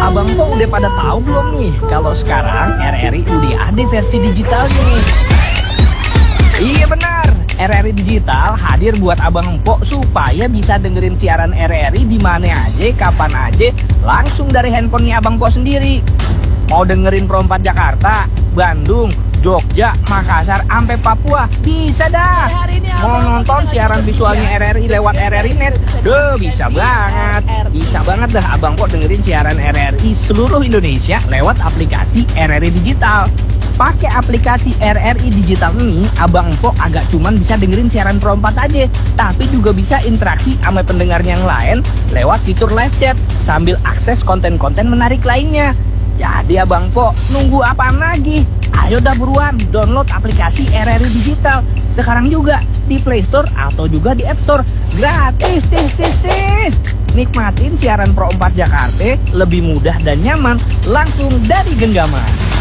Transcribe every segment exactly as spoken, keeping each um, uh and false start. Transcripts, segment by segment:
Abang Po udah pada tahu belum nih kalau sekarang R R I udah ada versi digitalnya nih? Iya benar, R R I Digital hadir buat Abang Po supaya bisa dengerin siaran R R I di mana aja, kapan aja, langsung dari handphonenya Abang Po sendiri. Mau dengerin Pro empat Jakarta, Bandung, Jogja, Makassar, sampai Papua, bisa dah. Mau nonton siaran visualnya R R I lewat R R I Net, duh bisa banget. Bisa banget dah Abang Po dengerin siaran R R I seluruh Indonesia lewat aplikasi R R I Digital. Pakai aplikasi R R I Digital ini, Abang Po agak cuman bisa dengerin siaran Pro empat aja, tapi juga bisa interaksi sama pendengarnya yang lain lewat fitur live chat sambil akses konten-konten menarik lainnya. Jadi Abang Po nunggu apaan lagi? Ayo dah buruan download aplikasi R R I Digital sekarang juga di Play Store atau juga di App Store. Gratis, tis, tis, tis. Nikmatin siaran Pro empat Jakarta lebih mudah dan nyaman langsung dari genggaman.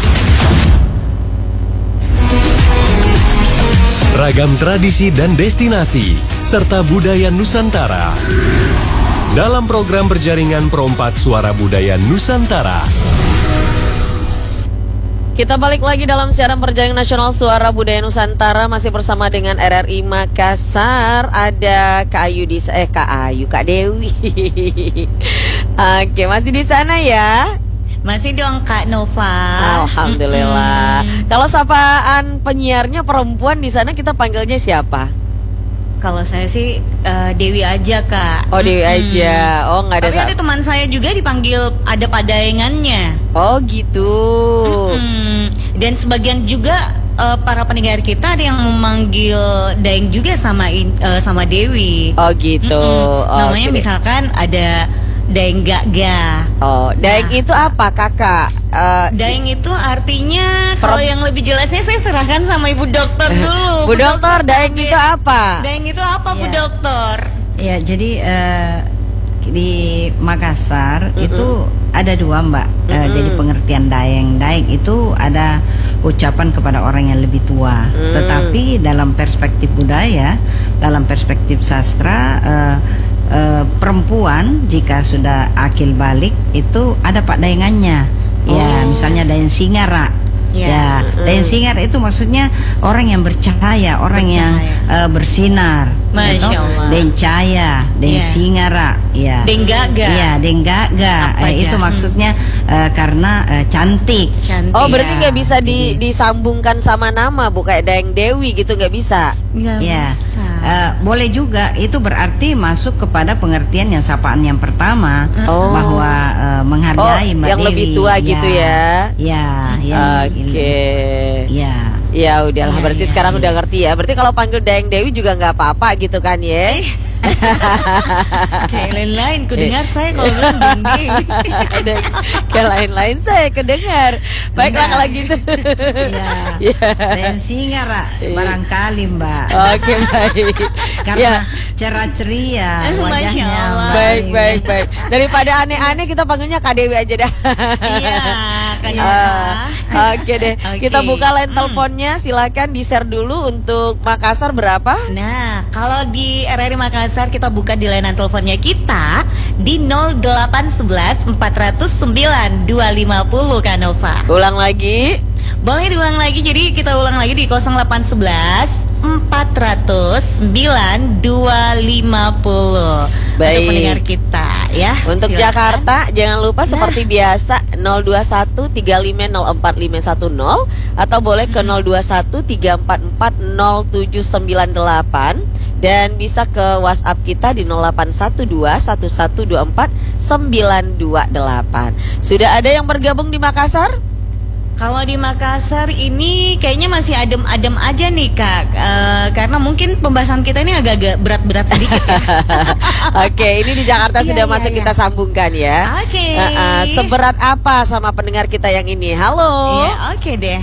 Ragam tradisi dan destinasi serta budaya Nusantara dalam program berjaringan Pro empat Suara Budaya Nusantara. Kita balik lagi dalam siaran perjaringan nasional Suara Budaya Nusantara, masih bersama dengan R R I Makassar. Ada Kak Ayu di eh Kak Ayu, Kak Dewi. Oke, masih di sana ya? Masih dong Kak Nova. Alhamdulillah. Mm-hmm. Kalau sapaan penyiarnya perempuan di sana kita panggilnya siapa? Kalau saya sih uh, Dewi aja Kak. Oh Dewi hmm. aja. Oh nggak ada. Tapi ada teman saya juga dipanggil ada padaengannya. Oh gitu. Hmm. Dan sebagian juga uh, para pendengar kita ada yang memanggil Daeng juga sama uh, sama Dewi. Oh gitu. Hmm. Oh, namanya okay. Misalkan ada Daeng Gaga. Oh, Daeng nah. itu apa kakak? Uh, Daeng itu artinya kalau yang lebih jelasnya saya serahkan sama Ibu Dokter dulu. Bu Dokter, Daeng itu apa? Daeng itu apa ya. Bu Dokter? Ya, jadi uh, di Makassar mm-hmm. itu ada dua Mbak. Mm-hmm. Uh, jadi pengertian Daeng. Daeng itu ada ucapan kepada orang yang lebih tua. Mm. Tetapi dalam perspektif budaya, dalam perspektif sastra. Uh, Uh, perempuan jika sudah akil balik itu ada pak daengannya. Oh. Ya, misalnya Daeng Singara. Yeah. Ya, Daeng Singara itu maksudnya orang yang bercahaya, orang bercahaya. yang uh, bersinar. Masya Allah. Daeng Cahaya, Daeng yeah. Singara, ya. Daeng Gaga. Iya, Daeng Gaga. Uh, itu maksudnya uh, karena uh, cantik. cantik. Oh, berarti nggak ya. bisa di, disambungkan sama nama, bu kayak Daeng Dewi gitu nggak bisa? Nggak ya. bisa. Uh, boleh juga, itu berarti masuk kepada pengertian yang sapaan yang pertama oh. bahwa uh, menghargai oh, Mbak yang Dewi. lebih tua ya. gitu ya? Ya, ya. Oke. Okay. Ya. Ya udahlah, ya, berarti ya, sekarang ya. udah ngerti ya. Berarti kalau panggil Daeng Dewi juga nggak apa-apa gitu kan ya? Kayak lain-lain, ku dengar saya kalau bilang Daeng Dewi. Kayak lain-lain saya kedengar. Baiklah kalau gitu. Iya. Ya. Daeng Singara barangkali Mbak. Oke baik. Karena ya. cerah ceria wajahnya. Baik baik baik. Daripada aneh-aneh kita panggilnya Kak Dewi aja dah. Iya. Kak Dewi. Uh, Oke deh. Okay. Kita buka line hmm. teleponnya, silakan di share dulu untuk Makassar berapa? Nah, kalau di R R I Makassar kita buka di layanan teleponnya kita di nol delapan satu satu empat nol sembilan dua lima nol Kak Nova. Ulang lagi. Boleh diulang lagi, jadi kita ulang lagi di nol delapan satu satu empat nol sembilan dua lima nol. Baik. Untuk pendengar kita ya. Untuk silakan. Jakarta jangan lupa nah. seperti biasa nol dua satu tiga lima nol empat lima satu nol atau boleh ke nol dua satu tiga empat empat nol tujuh sembilan delapan. Dan bisa ke WhatsApp kita di nol delapan satu dua satu satu dua empat sembilan dua delapan. Sudah ada yang bergabung di Makassar? Kalau di Makassar ini kayaknya masih adem-adem aja nih Kak, uh, karena mungkin pembahasan kita ini agak-agak berat-berat sedikit ya. Oke, ini di Jakarta sudah iya, masuk iya. kita sambungkan ya. Oke. uh, uh, Seberat apa sama pendengar kita yang ini? Halo. Iya, oke deh.